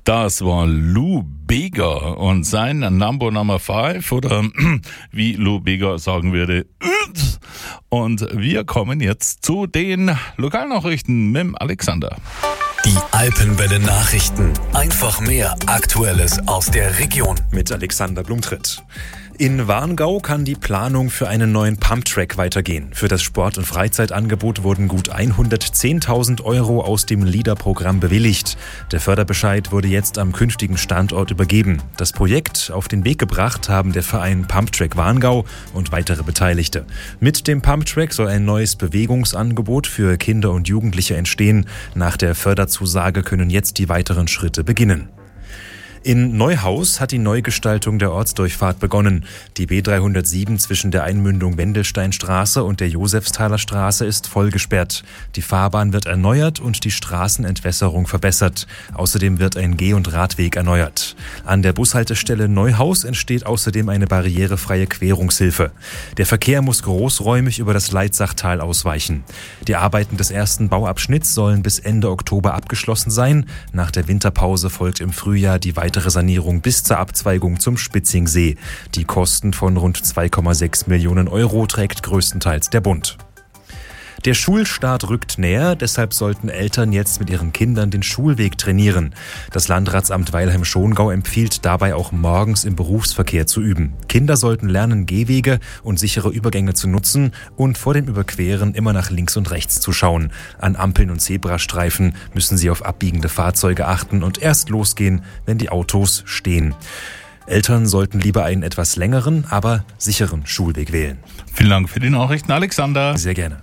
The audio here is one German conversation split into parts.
Das war Lou Bega und sein Number 5 oder wie Lou Bega sagen würde. Und wir kommen jetzt zu den Lokalnachrichten mit Alexander. Die Alpenwelle Nachrichten. Einfach mehr Aktuelles aus der Region. Mit Alexander Blumtritt. In Warngau kann die Planung für einen neuen Pumptrack weitergehen. Für das Sport- und Freizeitangebot wurden gut 110.000 € aus dem LEADER-Programm bewilligt. Der Förderbescheid wurde jetzt am künftigen Standort übergeben. Das Projekt auf den Weg gebracht haben der Verein Pumptrack Warngau und weitere Beteiligte. Mit dem Pumptrack soll ein neues Bewegungsangebot für Kinder und Jugendliche entstehen. Nach der Förderzusage können jetzt die weiteren Schritte beginnen. In Neuhaus hat die Neugestaltung der Ortsdurchfahrt begonnen. Die B307 zwischen der Einmündung Wendelsteinstraße und der Josefsthaler Straße ist voll gesperrt. Die Fahrbahn wird erneuert und die Straßenentwässerung verbessert. Außerdem wird ein Geh- und Radweg erneuert. An der Bushaltestelle Neuhaus entsteht außerdem eine barrierefreie Querungshilfe. Der Verkehr muss großräumig über das Leitzachtal ausweichen. Die Arbeiten des ersten Bauabschnitts sollen bis Ende Oktober abgeschlossen sein. Nach der Winterpause folgt im Frühjahr die weitere Sanierung bis zur Abzweigung zum Spitzingsee. Die Kosten von rund 2,6 Millionen € trägt größtenteils der Bund. Der Schulstart rückt näher, deshalb sollten Eltern jetzt mit ihren Kindern den Schulweg trainieren. Das Landratsamt Weilheim-Schongau empfiehlt dabei auch morgens im Berufsverkehr zu üben. Kinder sollten lernen, Gehwege und sichere Übergänge zu nutzen und vor dem Überqueren immer nach links und rechts zu schauen. An Ampeln und Zebrastreifen müssen sie auf abbiegende Fahrzeuge achten und erst losgehen, wenn die Autos stehen. Eltern sollten lieber einen etwas längeren, aber sicheren Schulweg wählen. Vielen Dank für die Nachrichten, Alexander. Sehr gerne.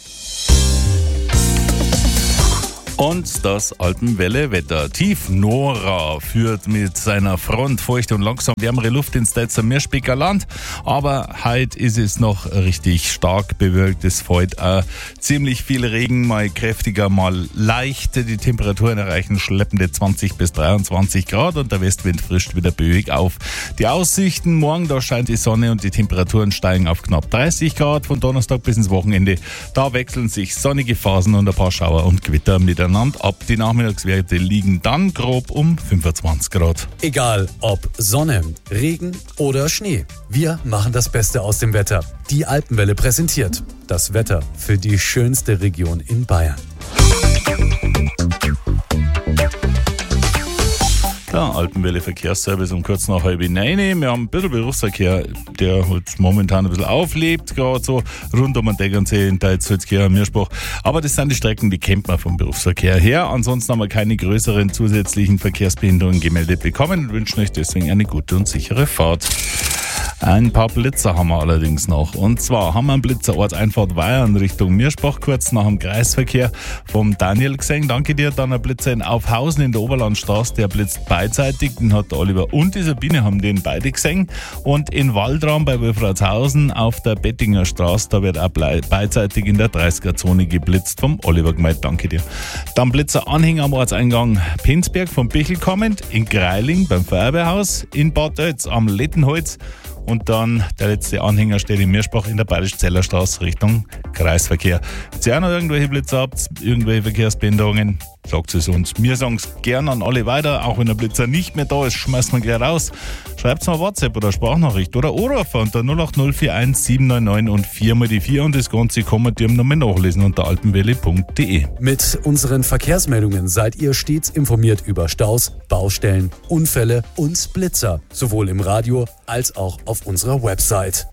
Und das Alpenwelle-Wetter. Tief Nora führt mit seiner Front feuchte und langsam wärmere Luft ins Detzer Meerspieker Land. Aber heute ist es noch richtig stark bewölkt. Es fällt ziemlich viel Regen, mal kräftiger, mal leicht. Die Temperaturen erreichen schleppende 20 bis 23 Grad und der Westwind frischt wieder böig auf. Die Aussichten morgen, da scheint die Sonne und die Temperaturen steigen auf knapp 30 Grad von Donnerstag bis ins Wochenende. Da wechseln sich sonnige Phasen und ein paar Schauer und Gewitter miteinander ab. Die Nachmittagswerte liegen dann grob um 25 Grad. Egal ob Sonne, Regen oder Schnee. Wir machen das Beste aus dem Wetter. Die Alpenwelle präsentiert das Wetter für die schönste Region in Bayern. Der Alpenwelle Verkehrsservice um kurz nach 8:30. Wir haben ein bisschen Berufsverkehr, der halt momentan ein bisschen auflebt, gerade so rund um den Deggernsee in Teitz-Holzkirch, Mirschbach. Aber das sind die Strecken, die kennt man vom Berufsverkehr her. Ansonsten haben wir keine größeren zusätzlichen Verkehrsbehinderungen gemeldet bekommen und wünschen euch deswegen eine gute und sichere Fahrt. Ein paar Blitzer haben wir allerdings noch. Und zwar haben wir einen Blitzer Ortseinfahrt Weyern Richtung Mirschbach kurz nach dem Kreisverkehr vom Daniel gesehen. Danke dir. Dann ein Blitzer in Aufhausen in der Oberlandstraße, der blitzt beidseitig. Den hat der Oliver und die Sabine haben den beide gesehen. Und in Waldram bei Wolfratshausen auf der Bettinger Straße, da wird auch beidseitig in der 30er-Zone geblitzt vom Oliver gemeint. Danke dir. Dann Blitzer Anhänger am Ortseingang Penzberg vom Bichel kommend, in Greiling beim Feuerwehrhaus, in Bad Oetz am Lettenholz. Und dann der letzte Anhänger steht in Mirschbach in der Bayerisch-Zeller Straße Richtung Kreisverkehr. Wenn ihr auch noch irgendwelche Blitzer habt, irgendwelche Verkehrsbehinderungen, sagt es uns. Wir sagen es gerne an alle weiter, auch wenn der Blitzer nicht mehr da ist, schmeißt man gleich raus. Schreibt mal WhatsApp oder Sprachnachricht oder Anrufer unter 08041 799 und 4x4 und das Ganze kann man dir nochmal nachlesen unter alpenwelle.de. Mit unseren Verkehrsmeldungen seid ihr stets informiert über Staus, Baustellen, Unfälle und Blitzer, sowohl im Radio als auch auf unserer Website.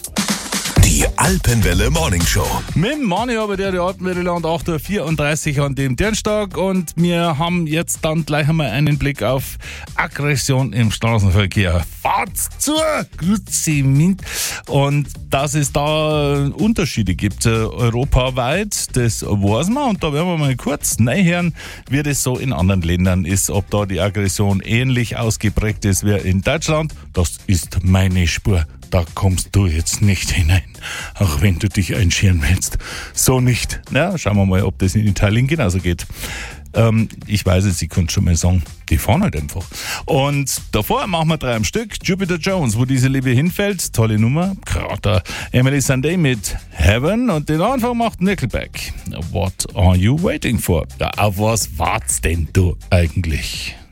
Die Alpenwelle Morning Show. Mit dem Mani aber die Alpenwelle Land 8:34 Uhr an dem Dienstag und wir haben jetzt dann gleich einmal einen Blick auf Aggression im Straßenverkehr. Fahrt's zu! Grüezi Mint! Und dass es da Unterschiede gibt europaweit, das weiß man und da werden wir mal kurz reinhören, wie das so in anderen Ländern ist, ob da die Aggression ähnlich ausgeprägt ist wie in Deutschland. Das ist meine Spur. Da kommst du jetzt nicht hinein, auch wenn du dich einscheren willst. So nicht. Na, schauen wir mal, ob das in Italien genauso geht. Ich weiß es, ich könnte schon mal sagen, die fahren halt einfach. Und davor machen wir 3 am Stück. Jupiter Jones, wo diese Liebe hinfällt. Tolle Nummer. Gerade Emily Sandé mit Heaven und den Anfang macht Nickelback. What are you waiting for? Ja, auf was wartest denn du eigentlich?